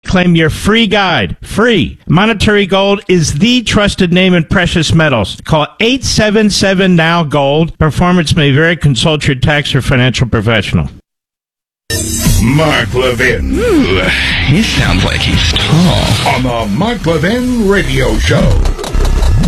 claim your free guide. Free. Monetary Gold is the trusted name in precious metals. Call 877-NOW-GOLD. Performance may vary. Consult your tax or financial professional. Mark Levin. Ooh, he sounds like he's tall. On the Mark Levin Radio Show.